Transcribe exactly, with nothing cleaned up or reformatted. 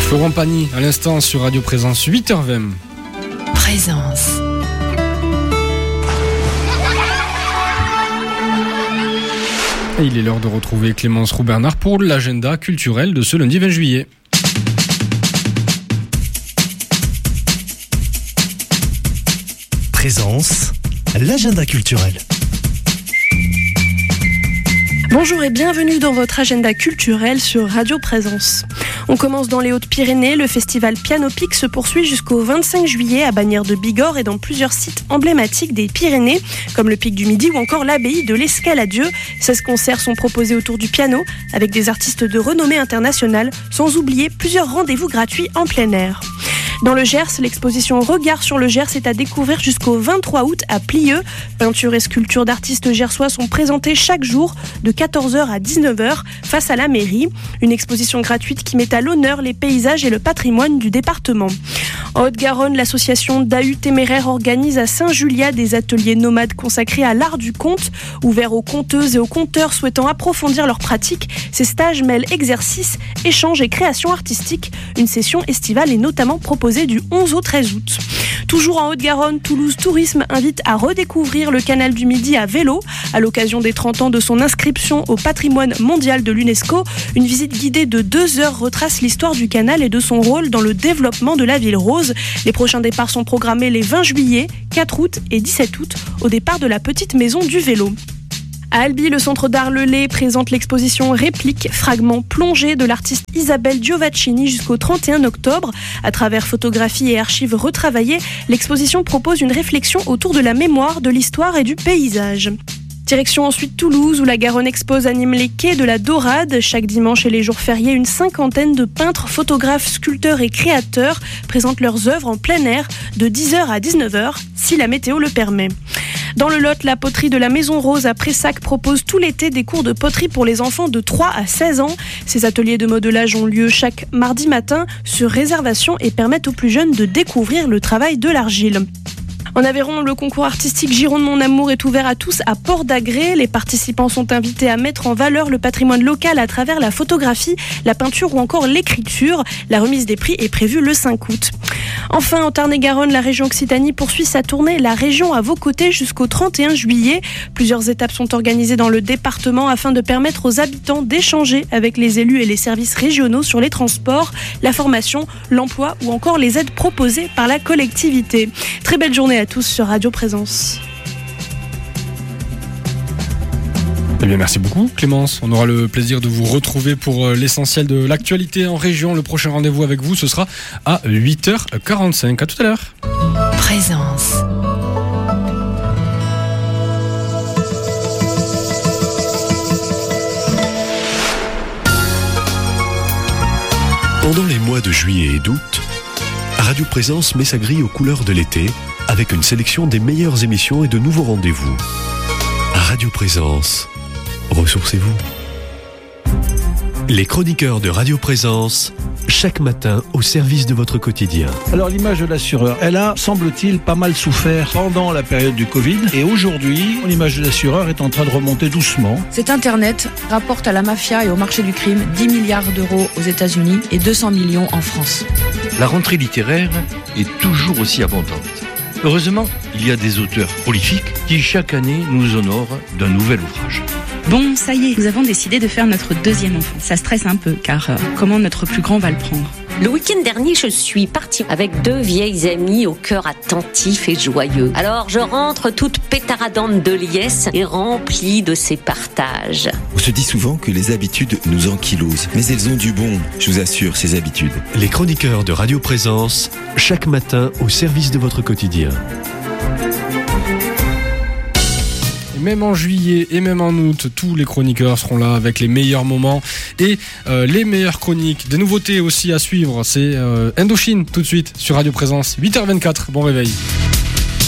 Florent Pagny, à l'instant sur Radio Présence, huit heures vingt. Présence. Et il est l'heure de retrouver Clémence Roux-Bernard pour l'agenda culturel de ce lundi vingt juillet. Présence, l'agenda culturel. Bonjour et bienvenue dans votre agenda culturel sur Radio Présence. On commence dans les Hautes-Pyrénées. Le festival Piano Pic se poursuit jusqu'au vingt-cinq juillet à Bagnères de Bigorre et dans plusieurs sites emblématiques des Pyrénées, comme le Pic du Midi ou encore l'abbaye de l'Escaladieu. seize concerts sont proposés autour du piano avec des artistes de renommée internationale, sans oublier plusieurs rendez-vous gratuits en plein air. Dans le Gers, l'exposition Regard sur le Gers est à découvrir jusqu'au vingt-trois août à Plieux. Peintures et sculptures d'artistes gersois sont présentées chaque jour de quatorze heures à dix-neuf heures face à la mairie. Une exposition gratuite qui met à l'honneur les paysages et le patrimoine du département. En Haute-Garonne, l'association Dahu Téméraire organise à Saint-Juliat des ateliers nomades consacrés à l'art du conte, ouverts aux conteuses et aux conteurs souhaitant approfondir leur pratique. Ces stages mêlent exercices, échanges et création artistique. Une session estivale est notamment proposée du onze au treize août. Toujours en Haute-Garonne, Toulouse Tourisme invite à redécouvrir le canal du Midi à vélo. À l'occasion des trente ans de son inscription au patrimoine mondial de l'UNESCO, une visite guidée de deux heures retrace l'histoire du canal et de son rôle dans le développement de la ville rose. Les prochains départs sont programmés les vingt juillet, quatre août et dix-sept août au départ de la petite maison du vélo. À Albi, le centre d'art Le Lay présente l'exposition Répliques, fragments plongés de l'artiste Isabelle Giovaccini jusqu'au trente et un octobre. À travers photographies et archives retravaillées, l'exposition propose une réflexion autour de la mémoire, de l'histoire et du paysage. Direction ensuite Toulouse, où la Garonne Expose anime les quais de la Dorade. Chaque dimanche et les jours fériés, une cinquantaine de peintres, photographes, sculpteurs et créateurs présentent leurs œuvres en plein air de dix heures à dix-neuf heures, si la météo le permet. Dans le Lot, la poterie de la Maison Rose à Pressac propose tout l'été des cours de poterie pour les enfants de trois à seize ans. Ces ateliers de modelage ont lieu chaque mardi matin sur réservation et permettent aux plus jeunes de découvrir le travail de l'argile. En Aveyron, le concours artistique Gironde Mon Amour est ouvert à tous à Port d'Agré. Les participants sont invités à mettre en valeur le patrimoine local à travers la photographie, la peinture ou encore l'écriture. La remise des prix est prévue le cinq août. Enfin, en Tarn-et-Garonne, la région Occitanie poursuit sa tournée La Région à vos côtés jusqu'au trente et un juillet. Plusieurs étapes sont organisées dans le département afin de permettre aux habitants d'échanger avec les élus et les services régionaux sur les transports, la formation, l'emploi ou encore les aides proposées par la collectivité. Très belle journée à tous sur Radio Présence. Eh bien, merci beaucoup Clémence. On aura le plaisir de vous retrouver pour l'essentiel de l'actualité en région. Le prochain rendez-vous avec vous, ce sera à huit heures quarante-cinq. À tout à l'heure. Présence. Pendant les mois de juillet et d'août, Radio Présence met sa grille aux couleurs de l'été avec une sélection des meilleures émissions et de nouveaux rendez-vous. Radio Présence, ressourcez-vous. Les chroniqueurs de Radio Présence, chaque matin au service de votre quotidien. Alors l'image de l'assureur, elle a, semble-t-il, pas mal souffert pendant la période du Covid. Et aujourd'hui, l'image de l'assureur est en train de remonter doucement. Cet Internet rapporte à la mafia et au marché du crime dix milliards d'euros aux États-Unis et deux cents millions en France. La rentrée littéraire est toujours aussi abondante. Heureusement, il y a des auteurs prolifiques qui chaque année nous honorent d'un nouvel ouvrage. Bon, ça y est, nous avons décidé de faire notre deuxième enfant. Ça stresse un peu, car euh, comment notre plus grand va le prendre ? Le week-end dernier, je suis partie avec deux vieilles amies au cœur attentif et joyeux. Alors, je rentre toute pétaradante de liesse et remplie de ces partages. On se dit souvent que les habitudes nous ankylosent, mais elles ont du bon, je vous assure, ces habitudes. Les chroniqueurs de Radio Présence, chaque matin au service de votre quotidien. Même en juillet et même en août, tous les chroniqueurs seront là avec les meilleurs moments et euh, les meilleures chroniques. Des nouveautés aussi à suivre, c'est euh, Indochine tout de suite sur Radio Présence, huit heures vingt-quatre, bon réveil.